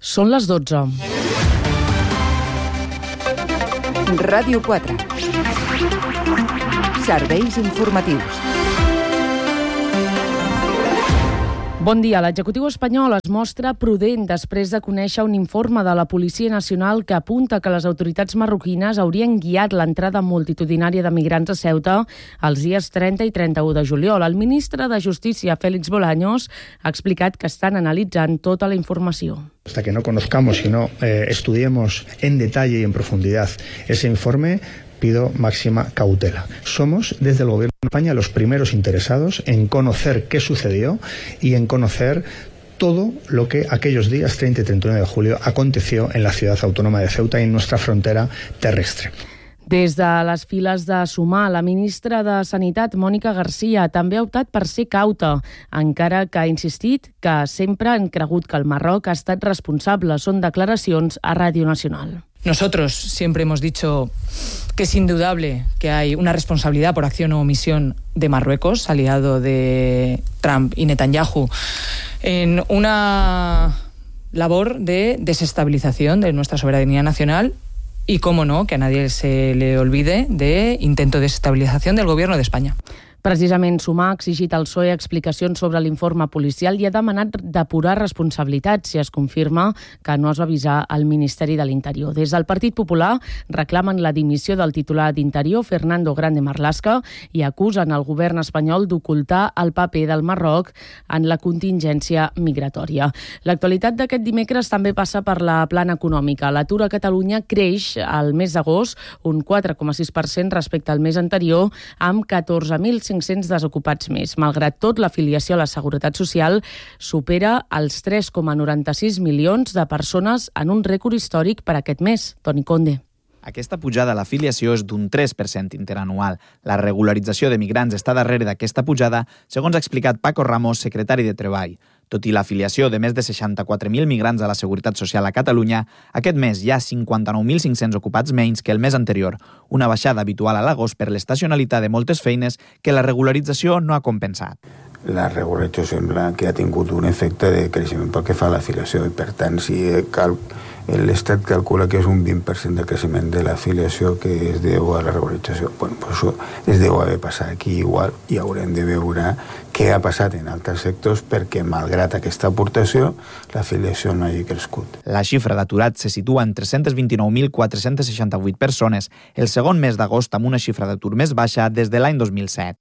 Són les 12. Ràdio 4. Serveis informatius. Bon dia. L'executiu espanyol es mostra prudent després de conèixer un informe de la Policia Nacional que apunta que les autoritats marroquines haurien guiat l'entrada multitudinària de migrants a Ceuta els dies 30 i 31 de juliol. El ministre de Justícia, Félix Bolaños, ha explicat que estan analitzant tota la informació. Hasta que no conozcamos y no estudiemos en detalle y en profundidad ese informe, pido máxima cautela. Somos, desde el Gobierno de España, los primeros interesados en conocer qué sucedió y en conocer todo lo que aquellos días 30 y 31 de julio aconteció en la ciudad autónoma de Ceuta y en nuestra frontera terrestre. Des de les files de Sumar, la ministra de Sanitat, Mònica Garcia, també ha optat per ser cauta, encara que ha insistit que sempre han cregut que el Marroc ha estat responsable. Són declaracions a Ràdio Nacional. Nosotros siempre hemos dicho que es indudable que hay una responsabilidad por acción o omisión de Marruecos, aliado de Trump y Netanyahu, en una labor de desestabilización de nuestra soberanía nacional y, cómo no, que a nadie se le olvide, de intento de desestabilización del Gobierno de España. Precisament, Sumar ha exigit al PSOE explicacions sobre l'informe policial i ha demanat depurar responsabilitats si es confirma que no es va avisar al Ministeri de l'Interior. Des del Partit Popular reclamen la dimissió del titular d'Interior, Fernando Grande Marlaska, i acusen el govern espanyol d'ocultar el paper del Marroc en la contingència migratòria. L'actualitat d'aquest dimecres també passa per la plana econòmica. L'atur a Catalunya creix al mes d'agost un 4,6% respecte al mes anterior, amb 14.500 desocupats més. Malgrat tot, l'afiliació a la Seguretat Social supera els 3,96 milions de persones en un rècord històric per aquest mes. Toni Conde. Aquesta pujada a l'afiliació és d'un 3% interanual. La regularització de migrants està darrere d'aquesta pujada, segons ha explicat Paco Ramos, secretari de Treball. Tot i l'afiliació de més de 64.000 migrants a la Seguretat Social a Catalunya, aquest mes hi ha 59.500 ocupats menys que el mes anterior, una baixada habitual a l'agost per l'estacionalitat de moltes feines que la regularització no ha compensat. La regularització sembla que ha tingut un efecte de creixement pel que fa a l'afiliació i, per tant, si l'Estat calcula que és un 20% de creixement de l'afiliació que es deu a la regularització. Bueno, pues això es deu haver passat aquí igual i haurem de veure què ha passat en altres sectors perquè, malgrat aquesta aportació, l'afiliació no hagi crescut. La xifra d'aturats se situa en 329.468 persones, el segon mes d'agost amb una xifra d'atur més baixa des de l'any 2007.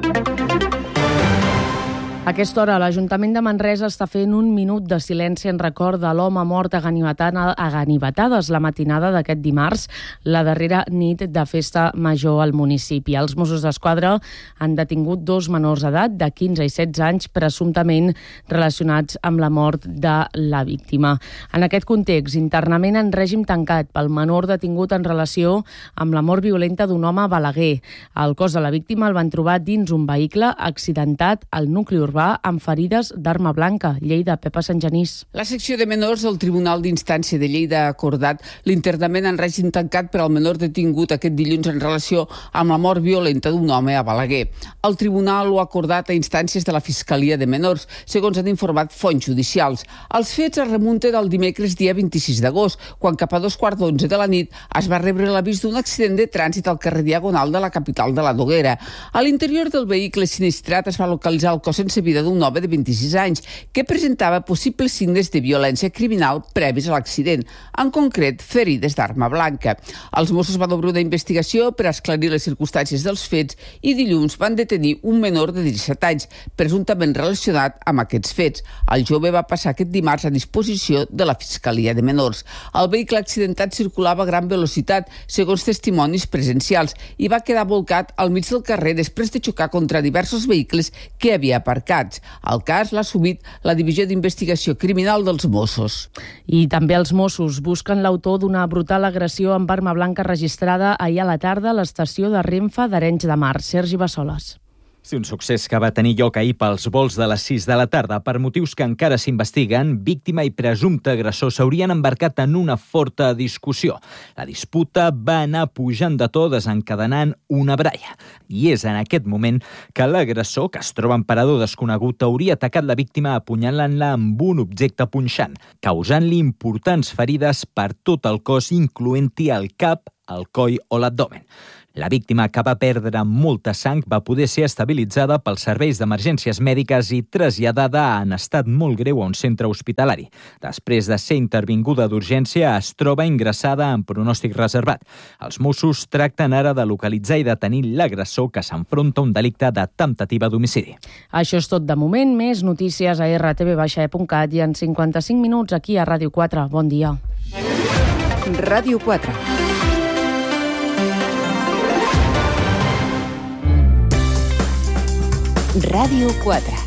A aquesta hora, l'Ajuntament de Manresa està fent un minut de silenci en record de l'home mort a ganivetades la matinada d'aquest dimarts, la darrera nit de festa major al municipi. Els Mossos d'Esquadra han detingut 2 menors d'edat de 15 i 16 anys presumptament relacionats amb la mort de la víctima. En aquest context, internament en règim tancat pel menor detingut en relació amb la mort violenta d'un home a Balaguer. El cos de la víctima el van trobar dins un vehicle accidentat al nucli urbà amb ferides d'arma blanca. Lleida, Pepa Sant Genís. La secció de menors del Tribunal d'Instància de Lleida ha acordat l'internament en règim tancat per al menor detingut aquest dilluns en relació amb la mort violenta d'un home a Balaguer. El tribunal ho ha acordat a instàncies de la Fiscalia de Menors, segons han informat fonts judicials. Els fets es remunten al dimecres dia 26 d'agost, quan cap a 2:15 de la nit es va rebre l'avís d'un accident de trànsit al carrer Diagonal de la capital de la Noguera. A l'interior del vehicle sinistrat es va localitzar el cos sense vida d'un home de 26 anys que presentava possibles signes de violència criminal previs a l'accident, en concret ferides d'arma blanca. Els Mossos van obrir una investigació per esclarir les circumstàncies dels fets i dilluns van detenir un menor de 17 anys, presumptament relacionat amb aquests fets. El jove va passar aquest dimarts a disposició de la Fiscalia de Menors. El vehicle accidentat circulava a gran velocitat, segons testimonis presencials, i va quedar volcat al mig del carrer després de xocar contra diversos vehicles que havia aparcat. El cas l'ha assumit la Divisió d'Investigació Criminal dels Mossos. I també els Mossos busquen l'autor d'una brutal agressió amb arma blanca registrada ahir a la tarda a l'estació de Renfe d'Arenys de Mar. Sergi Bassoles. Sí, un succés que va tenir lloc ahir pels vols de les 6 de la tarda. Per motius que encara s'investiguen, víctima i presumpte agressor s'haurien embarcat en una forta discussió. La disputa va anar pujant de to, desencadenant una baralla. I és en aquest moment que l'agressor, que es troba en parador desconegut, hauria atacat la víctima apunyalant-la amb un objecte punxant, causant-li importants ferides per tot el cos, incloent-hi el cap, el coll o l'abdomen. La víctima, que va perdre molta sang, va poder ser estabilitzada pels serveis d'emergències mèdiques i traslladada en estat molt greu a un centre hospitalari. Després de ser intervinguda d'urgència, es troba ingressada en pronòstic reservat. Els Mossos tracten ara de localitzar i detenir l'agressor, que s'enfronta a un delicte de temptativa d'homicidi. Això és tot de moment. Més notícies a rtv-e.cat i en 55 minuts aquí a Ràdio 4. Bon dia. Ràdio 4. Ràdio 4.